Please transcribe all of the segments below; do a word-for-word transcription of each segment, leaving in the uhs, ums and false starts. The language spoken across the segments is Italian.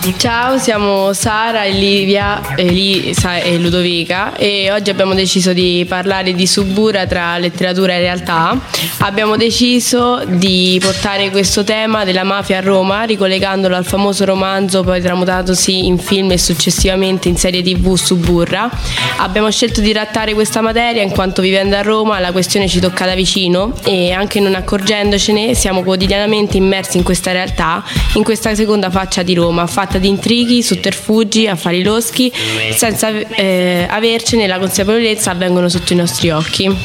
Ciao, siamo Sara, Livia, Elisa e Ludovica e oggi abbiamo deciso di parlare di Suburra tra letteratura e realtà. Abbiamo deciso di portare questo tema della mafia a Roma ricollegandolo al famoso romanzo poi tramutatosi in film e successivamente in serie tv Suburra. Abbiamo scelto di trattare questa materia in quanto vivendo a Roma la questione ci tocca da vicino e anche non accorgendocene siamo quotidianamente immersi in questa realtà, in questa seconda faccia di Roma, fatta di intrighi, sotterfugi, affari loschi, senza eh, avercene la consapevolezza avvengono sotto i nostri occhi.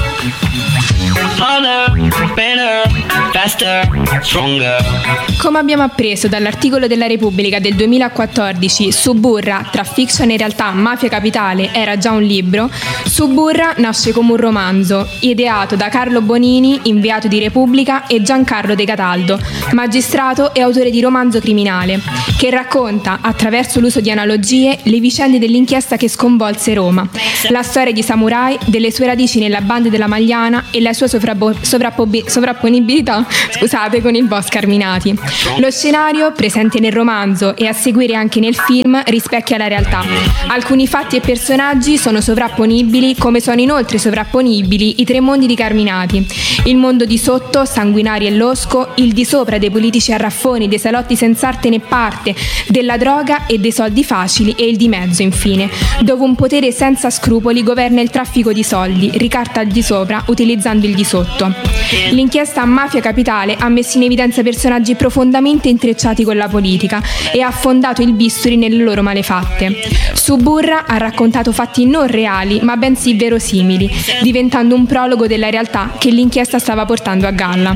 Come abbiamo appreso dall'articolo della Repubblica del duemilaquattordici, Suburra, tra fiction e realtà, mafia capitale, era già un libro. Suburra nasce come un romanzo, ideato da Carlo Bonini, inviato di Repubblica, e Giancarlo De Cataldo, magistrato e autore di Romanzo criminale, che racconta, attraverso l'uso di analogie, le vicende dell'inchiesta che sconvolse Roma, la storia di samurai, delle sue radici nella banda della Magliana e la sua sovrappo- sovrappo- sovrapponibilità scusate, con il boss Carminati. Lo scenario, presente nel romanzo e a seguire anche nel film, rispecchia la realtà. Alcuni fatti e personaggi sono sovrapponibili, come sono inoltre sovrapponibili i tre mondi di Carminati: il mondo di sotto, sanguinari e losco, il di sopra dei politici arraffoni, dei salotti senza arte né parte, della droga e dei soldi facili, e il di mezzo, infine, dove un potere senza scrupoli governa il traffico di soldi, ricarta il di sopra utilizzando il di sotto. L'inchiesta Mafia Capitale ha messo in evidenza personaggi profondamente intrecciati con la politica e ha affondato il bisturi nelle loro malefatte. Suburra ha raccontato fatti non reali ma bensì verosimili, diventando un prologo della realtà che l'inchiesta stava portando a galla.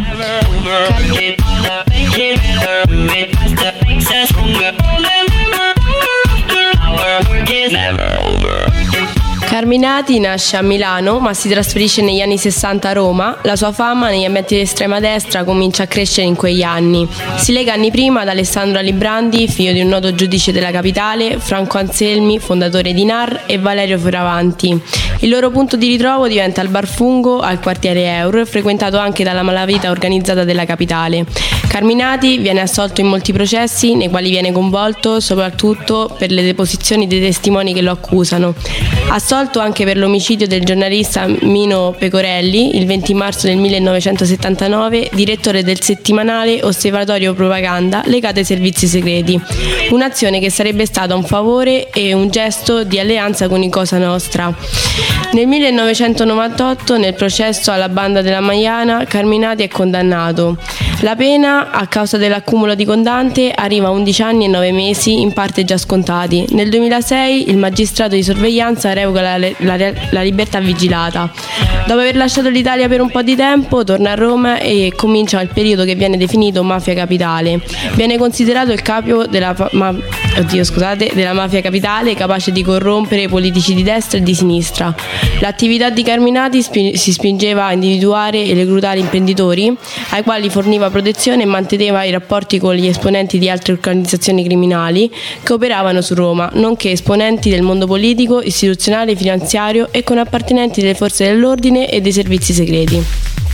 Carminati nasce a Milano ma si trasferisce negli anni sessanta a Roma. La sua fama negli ambienti di estrema destra comincia a crescere in quegli anni. Si lega anni prima ad Alessandro Alibrandi, figlio di un noto giudice della capitale, Franco Anselmi, fondatore di N A R, e Valerio Fioravanti. Il loro punto di ritrovo diventa il Bar Fungo al quartiere Eur, frequentato anche dalla malavita organizzata della capitale. Carminati viene assolto in molti processi nei quali viene coinvolto soprattutto per le deposizioni dei testimoni che lo accusano. Assolto anche per l'omicidio del giornalista Mino Pecorelli il venti marzo del millenovecentosettantanove, direttore del settimanale Osservatorio Propaganda legato ai servizi segreti. Un'azione che sarebbe stata un favore e un gesto di alleanza con i Cosa Nostra. Nel millenovecentonovantotto, nel processo alla banda della Magliana, Carminati è condannato. La pena, a causa dell'accumulo di condanne, arriva a undici anni e nove mesi, in parte già scontati. Nel duemilasei il magistrato di sorveglianza revoca la, la, la libertà vigilata. Dopo aver lasciato l'Italia per un po' di tempo, torna a Roma e comincia il periodo che viene definito mafia capitale. Viene considerato il capo della, ma, oddio, scusate, della mafia capitale, capace di corrompere politici di destra e di sinistra. L'attività di Carminati spi- si spingeva a individuare e reclutare imprenditori ai quali forniva protezione e manteneva i rapporti con gli esponenti di altre organizzazioni criminali che operavano su Roma, nonché esponenti del mondo politico, istituzionale, finanziario e con appartenenti delle forze dell'ordine e dei servizi segreti.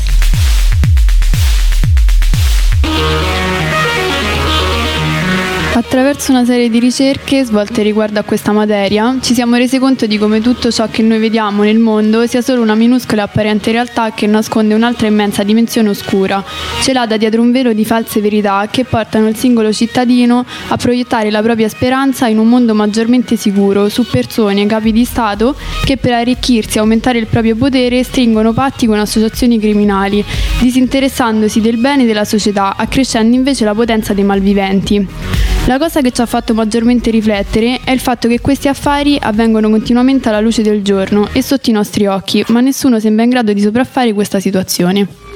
Attraverso una serie di ricerche svolte riguardo a questa materia, ci siamo resi conto di come tutto ciò che noi vediamo nel mondo sia solo una minuscola e apparente realtà che nasconde un'altra immensa dimensione oscura, celata dietro un velo di false verità che portano il singolo cittadino a proiettare la propria speranza in un mondo maggiormente sicuro su persone e capi di Stato che per arricchirsi e aumentare il proprio potere stringono patti con associazioni criminali, disinteressandosi del bene della società, accrescendo invece la potenza dei malviventi. La cosa che ci ha fatto maggiormente riflettere è il fatto che questi affari avvengono continuamente alla luce del giorno e sotto i nostri occhi, ma nessuno sembra in grado di sopraffare questa situazione.